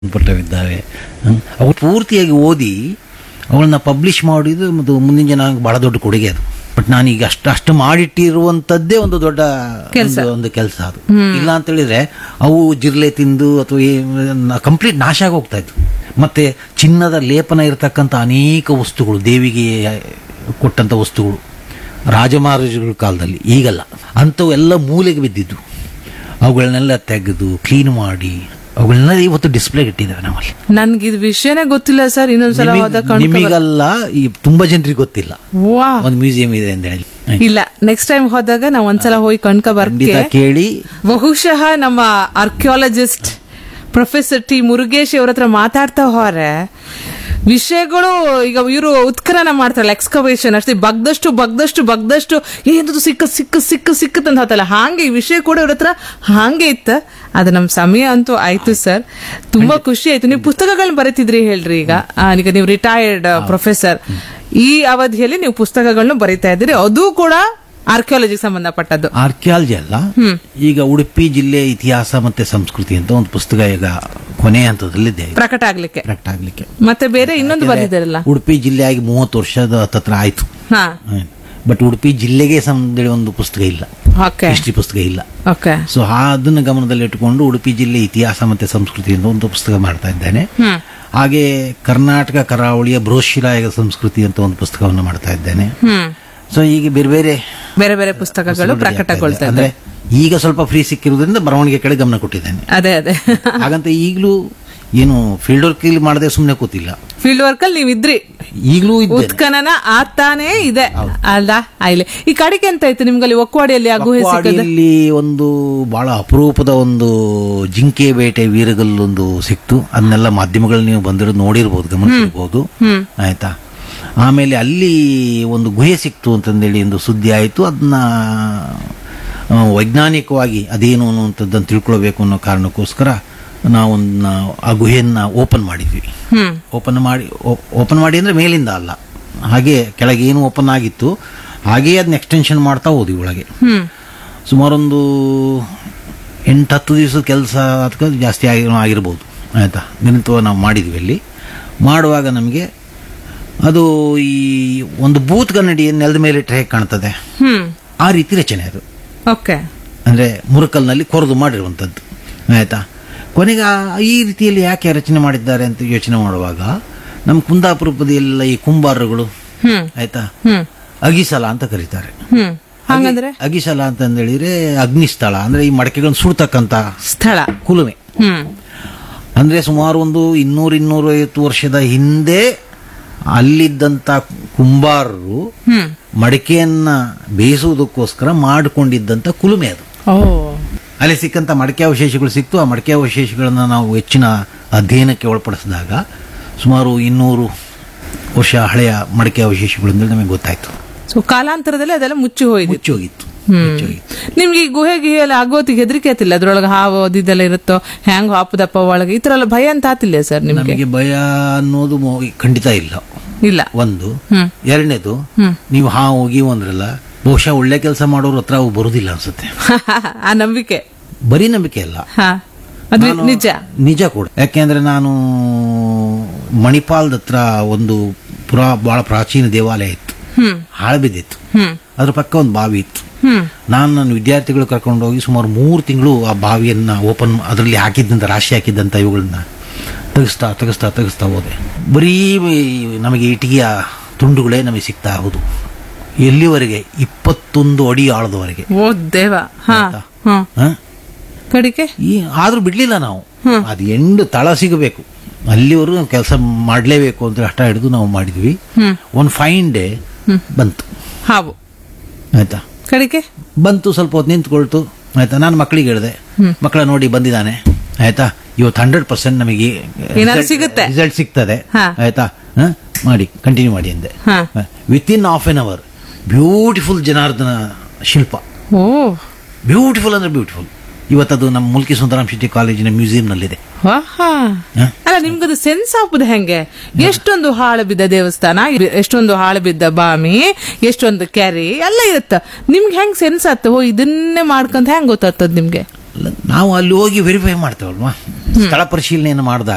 ಪುಟ್ಟವಿದ್ದಾವೆ. ಅವು ಪೂರ್ತಿಯಾಗಿ ಓದಿ ಅವುಗಳನ್ನ ಪಬ್ಲಿಷ್ ಮಾಡಿದ್ದು ಮತ್ತು ಮುಂದಿನ ಜನ ಬಹಳ ದೊಡ್ಡ ಕೊಡುಗೆ ಅದು. ಬಟ್ ನಾನೀಗ ಅಷ್ಟು ಮಾಡಿಟ್ಟಿರುವಂತದ್ದೇ ಒಂದು ದೊಡ್ಡ ಒಂದು ಕೆಲಸ ಅದು. ಇಲ್ಲ ಅಂತ ಹೇಳಿದ್ರೆ ಅವು ಜಿರ್ಲೆ ತಿಂದು ಅಥವಾ ಕಂಪ್ಲೀಟ್ ನಾಶ ಆಗಿ ಹೋಗ್ತಾ ಇತ್ತು. ಮತ್ತೆ ಚಿನ್ನದ ಲೇಪನ ಇರತಕ್ಕಂಥ ಅನೇಕ ವಸ್ತುಗಳು, ದೇವಿಗೆ ಕೊಟ್ಟಂತ ವಸ್ತುಗಳು ರಾಜಮಹಾರಾಜಗಳ ಕಾಲದಲ್ಲಿ, ಈಗಲ್ಲ, ಅಂಥವು ಎಲ್ಲ ಮೂಲೆಗೆ ಬಿದ್ದಿದ್ದು. ಅವುಗಳನ್ನೆಲ್ಲ ತೆಗೆದು ಕ್ಲೀನ್ ಮಾಡಿ ಅವುಗಳನ್ನ ಇವತ್ತು ಡಿಸ್ಪ್ಲೇ ಇಟ್ಟಿದ್ದೇವೆ ನಮ್ಮಲ್ಲಿ. ನನ್ಗೆ ಇದು ವಿಷಯನೇ ಗೊತ್ತಿಲ್ಲ ಸರ್. ಇನ್ನೊಂದ್ಸಲ ನಿಮಗೆಲ್ಲ ಈ ತುಂಬಾ ಜನರಿಗೆ ಗೊತ್ತಿಲ್ಲ ಒಂದು ಮ್ಯೂಸಿಯಂ ಇದೆ ಅಂತ ಹೇಳಿ. ಇಲ್ಲ, ನೆಕ್ಸ್ಟ್ ಟೈಮ್ ಹೋದಾಗ ನಾವು ಒಂದ್ಸಲ ಹೋಗಿ ಕಣ್ಕ ಕೇಳಿ. ಬಹುಶಃ ನಮ್ಮ ಆರ್ಕಿಯಾಲಜಿಸ್ಟ್ ಪ್ರೊಫೆಸರ್ ಟಿ ಮುರುಗೇಶ್ ಅವ್ರ ಹತ್ರ ಮಾತಾಡ್ತಾ ಹೋರೆ ವಿಷಯಗಳು, ಈಗ ಇವರು ಉತ್ಖನನ ಮಾಡ್ತಾರಲ್ಲ, ಎಕ್ಸ್ಕವೇಷನ್, ಅಷ್ಟೇ ಬಗ್ದಷ್ಟು ಏನದು ಸಿಕ್ಕತ್ತಂತ ಹೇಳ್ತಲ್ಲ, ಹಾಗೆ ಈ ವಿಷಯ ಕೂಡ ಇವ್ರ ಹತ್ರ ಹಾಗೆ ಇತ್ತ. ಅದು ನಮ್ ಸಮಯ ಅಂತೂ ಆಯ್ತು ಸರ್. ತುಂಬಾ ಖುಷಿ ಆಯ್ತು. ನೀವು ಪುಸ್ತಕಗಳನ್ನ ಬರೀತಿದ್ರಿ ಹೇಳ್ರಿ. ಈಗ ನೀವು ರಿಟೈರ್ಡ್ ಪ್ರೊಫೆಸರ್, ಈ ಅವಧಿಯಲ್ಲಿ ನೀವು ಪುಸ್ತಕಗಳನ್ನ ಬರೀತಾ ಇದ್ದೀರಿ, ಅದು ಕೂಡ ಆರ್ಕಿಯಾಲಜಿಗೆ ಸಂಬಂಧಪಟ್ಟದ್ದು. ಆರ್ಕಿಯಾಲಜಿ ಅಲ್ಲ, ಈಗ ಉಡುಪಿ ಜಿಲ್ಲೆ ಇತಿಹಾಸ ಮತ್ತೆ ಸಂಸ್ಕೃತಿ ಅಂತ ಒಂದು ಪುಸ್ತಕ ಈಗ ಕೊನೆ ಹಂತದಲ್ಲಿದೆ, ಪ್ರಕಟ ಆಗ್ಲಿಕ್ಕೆ. ಮತ್ತೆ ಬೇರೆ ಇನ್ನೊಂದು ಬಂದಿದ್ದಾರಲ್ಲ, ಉಡುಪಿ ಜಿಲ್ಲೆಯಾಗಿ 30 ವರ್ಷದ ಹತ್ರ ಆಯ್ತು. ಬಟ್ ಉಡುಪಿ ಜಿಲ್ಲೆಗೆ ಸಂಬಂಧ ಒಂದು ಪುಸ್ತಕ ಇಲ್ಲ, ಹಿಸ್ಟ್ರಿ ಪುಸ್ತಕ ಇಲ್ಲ. ಸೊ ಅದನ್ನು ಗಮನದಲ್ಲಿ ಇಟ್ಟುಕೊಂಡು ಉಡುಪಿ ಜಿಲ್ಲೆ ಇತಿಹಾಸ ಮತ್ತೆ ಸಂಸ್ಕೃತಿ ಅಂತ ಒಂದು ಪುಸ್ತಕ ಮಾಡ್ತಾ ಇದ್ದೇನೆ. ಹಾಗೆ ಕರ್ನಾಟಕ ಕರಾವಳಿಯ ಬೃಹಶಿಲಾಯುಗ ಸಂಸ್ಕೃತಿ ಅಂತ ಒಂದು ಪುಸ್ತಕವನ್ನು ಮಾಡ್ತಾ ಇದ್ದೇನೆ. ಸೊ ಈಗ ಬೇರೆ ಬೇರೆ ಪುಸ್ತಕಗಳು ಪ್ರಕಟಗೊಳ್ತಾ ಅಂದ್ರೆ ಈಗ ಸ್ವಲ್ಪ ಫ್ರೀ ಸಿಕ್ಕಿರೋದ್ರಿಂದ ಬರವಣಿಗೆ ಕಡೆ ಗಮನ ಕೊಟ್ಟಿದ್ದೇನೆ. ಅದೇ ಹಾಗಂತ ಈಗಲೂ ಏನು ಫೀಲ್ಡ್ ವರ್ಕ್ ಇಲ್ಲಿ ಮಾಡದೆ ಸುಮ್ಮನೆ ಕೂತಿಲ್ಲ. ಫೀಲ್ಡ್ ವರ್ಕ್ ಅಲ್ಲಿ ನೀವಿದ್ರಿ, ಈಗಲೂ ಉತ್ಖನನ ಆಗ್ತಾನೆ ಇದೆ ಅಲ್ಲ. ಆಯ್ಲೆ ಈ ಕಡೆಗೆ ಅಂತ ಆಯ್ತು ನಿಮ್ಗಲ್ಲಿ ಒಕ್ವಾಡಿಯಲ್ಲಿ ಒಕ್ವಾಡಿಯಲ್ಲಿ ಒಂದು ಬಹಳ ಅಪರೂಪದ ಒಂದು ಜಿಂಕೆ ಬೇಟೆ ವೀರಗಲ್ಲೊಂದು ಸಿಕ್ತು. ಅದನ್ನೆಲ್ಲ ಮಾಧ್ಯಮಗಳು ನೀವು ಬಂದಿರೋದು ನೋಡಿರ್ಬೋದು, ಗಮನಿಸಿರ್ಬೋದು. ಆಯ್ತಾ. ಆಮೇಲೆ ಅಲ್ಲಿ ಒಂದು ಗುಹೆ ಸಿಕ್ತು ಅಂತಂದೇಳಿ ಒಂದು ಸುದ್ದಿ ಆಯಿತು. ಅದನ್ನ ವೈಜ್ಞಾನಿಕವಾಗಿ ಅದೇನು ಅನ್ನುವಂಥದ್ದನ್ನು ತಿಳ್ಕೊಳ್ಬೇಕು ಅನ್ನೋ ಕಾರಣಕ್ಕೋಸ್ಕರ ನಾವು ಆ ಗುಹೆಯನ್ನ ಓಪನ್ ಮಾಡಿದ್ವಿ. ಓಪನ್ ಮಾಡಿ ಅಂದ್ರೆ ಮೇಲಿಂದ ಅಲ್ಲ, ಹಾಗೆ ಕೆಳಗೆ ಏನು ಓಪನ್ ಆಗಿತ್ತು ಹಾಗೆ ಅದನ್ನ ಎಕ್ಸ್ಟೆನ್ಷನ್ ಮಾಡ್ತಾ ಹೋದ್ವಿ ಒಳಗೆ. ಸುಮಾರೊಂದು 8-10 ದಿವಸದ ಕೆಲಸ ಅದಕ್ಕೆ ಜಾಸ್ತಿ ಆಗಿರ್ಬೋದು. ಆಯ್ತಾ. ದಿನತ್ವ ನಾವು ಮಾಡಿದ್ವಿ. ಅಲ್ಲಿ ಮಾಡುವಾಗ ನಮಗೆ ಅದು ಈ ಒಂದು ಬೂತ್ ಕನ್ನಡಿ ನೆಲದ ಮೇಲೆ ಇಟ್ಟರೆ ಹೇಗೆ ಕಾಣ್ತದೆ ಆ ರೀತಿ ರಚನೆ ಅದು. ಅಂದ್ರೆ ಮುರಕಲ್ನಲ್ಲಿ ಕೊರೆದು ಮಾಡಿರುವಂಥದ್ದು. ಆಯ್ತಾ. ಕೊನೆಗೆ ಈ ರೀತಿಯಲ್ಲಿ ಯಾಕೆ ರಚನೆ ಮಾಡಿದ್ದಾರೆ ಅಂತ ಯೋಚನೆ ಮಾಡುವಾಗ ನಮ್ಮ ಕುಂದಾಪುರಪದಿಯೆಲ್ಲ ಈ ಕುಂಬಾರಗಳು, ಆಯ್ತಾ, ಅಗಿಸಲ ಅಂತ ಕರೀತಾರೆ. ಅಗಿಸಲ ಅಂತ ಹೇಳಿದ್ರೆ ಅಗ್ನಿಸ್ಥಳ, ಅಂದ್ರೆ ಈ ಮಡಕೆಗಳನ್ನು ಸುಡ್ತಕ್ಕಂತ ಸ್ಥಳ, ಕುಲುಮೆ. ಅಂದ್ರೆ ಸುಮಾರು ಒಂದು 200-250 ವರ್ಷದ ಹಿಂದೆ ಅಲ್ಲಿದ್ದಂತ ಕುಂಬಾರರು ಮಡಿಕೆಯನ್ನ ಬೇಯಿಸುವುದಕ್ಕೋಸ್ಕರ ಮಾಡಿಕೊಂಡಿದ್ದಂತ ಕುಲುಮೆ ಅದು. ಅಲ್ಲಿ ಸಿಕ್ಕಂತ ಮಡಕೆ ಅವಶೇಷಗಳು ಸಿಕ್ತು. ಆ ಮಡಕೆ ಅವಶೇಷಗಳನ್ನ ನಾವು ಹೆಚ್ಚಿನ ಅಧ್ಯಯನಕ್ಕೆ ಒಳಪಡಿಸಿದಾಗ ಸುಮಾರು 200 ವರ್ಷ ಹಳೆಯ ಮಡಕೆ ಅವಶೇಷಗಳು ಅಂತ ನಮಗೆ ಗೊತ್ತಾಯ್ತು. ಸೊ ಕಾಲಾಂತರದಲ್ಲಿ ಅದೆಲ್ಲ ಮುಚ್ಚಿ ಹೋಗಿತ್ತು. ನಿಮ್ಗೆ ಈ ಗುಹೆ ಎಲ್ಲ ಆಗೋತಿಗೆ ಹೆದರಿಕೆ ಆತಿಲ್ಲ? ಅದ್ರೊಳಗೆ ಹಾವು ಅದೆಲ್ಲ ಇರುತ್ತೋ, ಹ್ಯಾಂಗ್ ಹಾಪದಪ್ಪ ಒಳಗೆ, ಈ ತರ ಎಲ್ಲ ಭಯ ಅಂತ ಆತಿಲ್ಲ ಸರ್ ನಿಮ್ಗೆ? ನಮಗೆ ಭಯ ಅನ್ನೋದು ಖಂಡಿತ ಇಲ್ಲ. ಒಂದು ಎರಡನೇದು, ನೀವು ಹೋಗಿ ಅಂದ್ರಲ್ಲ, ಬಹುಶಃ ಒಳ್ಳೆ ಕೆಲಸ ಮಾಡೋರು ಹತ್ರ ಅವು ಬರುದಿಲ್ಲ ಅನ್ಸುತ್ತೆ. ಆ ನಂಬಿಕೆ ಬರೀ ನಂಬಿಕೆ ಅಲ್ಲ, ನಿಜ ಕೂಡ. ಯಾಕೆಂದ್ರೆ ನಾನು ಮಣಿಪಾಲದ ಹತ್ರ ಒಂದು ಬಹಳ ಪ್ರಾಚೀನ ದೇವಾಲಯ ಇತ್ತು, ಹಾಳು ಬಿದ್ದಿತ್ತು. ಅದ್ರ ಪಕ್ಕ ಒಂದು ಬಾವಿ ಇತ್ತು. ನನ್ನ ವಿದ್ಯಾರ್ಥಿಗಳು ಕರ್ಕೊಂಡು ಹೋಗಿ ಸುಮಾರು 3 ತಿಂಗಳು ಆ ಬಾವಿಯನ್ನ ಓಪನ್, ಅದರಲ್ಲಿ ಹಾಕಿದ್ದಂತ ರಾಶಿ ಹಾಕಿದ್ದಂತ ಇವುಗಳನ್ನ ತೆಗೆಸ್ತಾ ಹೋದೆ. ಬರೀ ನಮಗೆ ಇಟ್ಟಿಗೆಯ ತುಂಡುಗಳೇ ನಮಗೆ ಸಿಗ್ತಾ ಹೋದು. ಎಲ್ಲಿವರೆಗೆ? 21 ಅಡಿ ಆಳದವರೆಗೆ. ಓ ದೇವ! ಆದ್ರೂ ಬಿಡ್ಲಿಲ್ಲ ನಾವು. ಅದು ಎಂಡು ತಳ ಸಿಗಬೇಕು ಅಲ್ಲಿವರೆಗೂ ಕೆಲಸ ಮಾಡಲೇಬೇಕು ಅಂತ ಹಠ ಹಿಡಿದು ನಾವು ಮಾಡಿದ್ವಿ. ಒಂದು ಫೈನ್ ಡೇ ಬಂತು ಹಾವು. ಆಯ್ತಾ. ಕಡೆಗೆ ಬಂತು, ಸ್ವಲ್ಪ ಹೊತ್ತು ನಿಂತ್ಕೊಳ್ತು. ಆಯ್ತಾ. ನಾನು ಮಕ್ಕಳಿಗೆ ಹೇಳಿದೆ, ಮಕ್ಕಳ ನೋಡಿ ಬಂದಿದ್ದಾನೆ, ಆಯ್ತಾ, ಇವತ್ತು 100% ನಮಗೆ ರಿಸಲ್ಟ್ ಸಿಗ್ತದೆ, ಆಯ್ತಾ, ಮಾಡಿ ಕಂಟಿನ್ಯೂ ಮಾಡಿ ಅಂದೆ. Within half an hour beautiful Janardhana Shilpa. Beautiful ಅಂದ್ರೆ ಬ್ಯೂಟಿಫುಲ್. ಇವತ್ತದು ನಮ್ಮ ಮುಲ್ಕಿ ಸುಂದರಾಮ್ ಶೆಟ್ಟಿ ಕಾಲೇಜಿನ ಮ್ಯೂಸಿಯಂ ನಲ್ಲಿದೆ. ಅಲ್ಲ, ನಿಮ್ಗದು ಸೆನ್ಸ್ ಆಗುದು ಹೆಂಗೆ? ಎಷ್ಟೊಂದು ಹಾಳು ಬಿದ್ದ ದೇವಸ್ಥಾನ, ಎಷ್ಟೊಂದು ಹಾಳು ಬಿದ್ದ ಬಾಮಿ, ಎಷ್ಟೊಂದು ಕೆರೆ ಎಲ್ಲ ಇರುತ್ತ. ನಿಮ್ಗೆ ಹೆಂಗ್ ಸೆನ್ಸ್ ಆತ? ಇದನ್ನೇ ಮಾಡ್ಕೊಂತ ಹೆಂಗ್ ಗೊತ್ತಾಗ್ತದ ನಿಮ್ಗೆ? ನಾವು ಅಲ್ಲಿ ಹೋಗಿ ವೆರಿಫೈ ಮಾಡ್ತೇವಲ್ವಾ, ಸ್ಥಳ ಪರಿಶೀಲನೆಯನ್ನು ಮಾಡಿದಾಗ